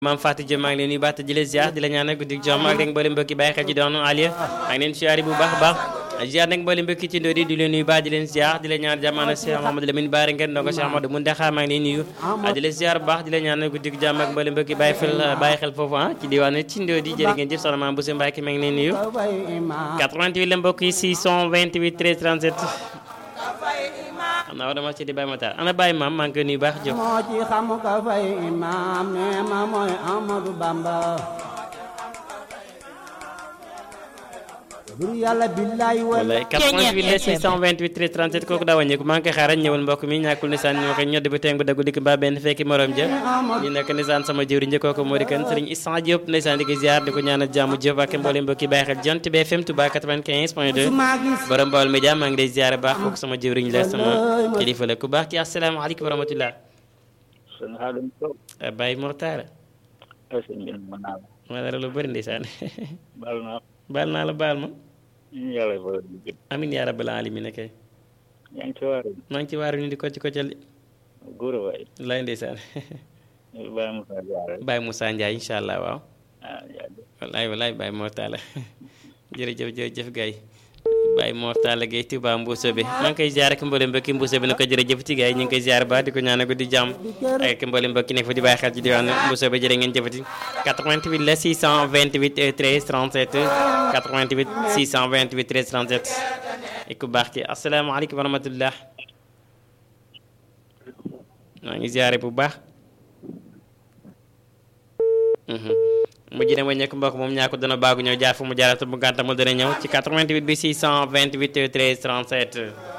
maam Fatou Diop maa ngi leen nuyu baax te di la ziar di la ñaanal guddi jàmm ak rek mboolem mbokki bàyyi xel ci doon Aliya maa ngi leen siyaari bu baax a baax ziar nag mboolem mbokki ci ndóori di leen nuyu baax di leen ziar di la ñaan jàmmaana Cheikh Mamadou Lamine Bara ngeen ndongo Cheikh Amadou Mountakha maa ngi leen nuyu di la ziar bu baax di la ñaanal guddi jàmm ak mboolem mbokki bàyyi xel foofu ci diwaan ci ndóori jërë ngeen jëf soxna maam Bousso Mbacke maa ngi leen nuyu 88 la mbokk yi 628 13 37 ana dama ci di Baye Matar ana Baye Maam maa ngi koy nuyu baax Diop moo ci xam ka fay imaam ne ma mooy Amadou Bamba bur yàlla billaay wallaay 88 628 13 37 kooku daa wàññeeku maa ngi koy xaaral ñëwal mbokk mi ñàkkul nisaan ñoo koy ñoddi ba teeng ba daggu dikk mbaa benn fekki morom ja ñu nekk nisaan sama jëwri njëkk kooku moo di kan Serigne Issa Diop ndeysaan di ko ziar di ko ñaanal jàmm Diop ak mboolem mbokki bàyyi xel Jant bi FM Touba 95.2 borom Baol Média maa ngi lay ziar baax kooku sama jëwriñ la sama kilifa la ku baax ki asalaamaaleykum wa rahmatullah Baye Mortara ma dara lu bëri ndeysaan baal naa la baal ma amin yaa rabbal alamin kay maa ngi ci waaru ni di ko ci koccal lay ndeysaan Baye Moussa Ndiaye incha allah waaw wallaay Baye Mortala jërëjëf gay Baye Mortala Gueye Touba Mbuuso bi maa ngi koy ziar ak mboolem mbokki Mbuuso bi na ko jërëjëf ci gay ñu ngi koy ziar ba di ko ñaanal ko di jàmm ak mboolem mbokki nekk fa di bàyyi xel ci diwaanu Mbuuso bi jërë ngeen jëfati 88 la 628 13 37 88 628 13 37 ku baax ki asalaamaaleykum wa rahmatullah maa ngi ziare bu baax mujj na ma ñekk mbokk moom ñaa ko dana baagu ñëw jaar fu mu jaarata bu gàntamul dana ñëw ci 88 bi 628 13 37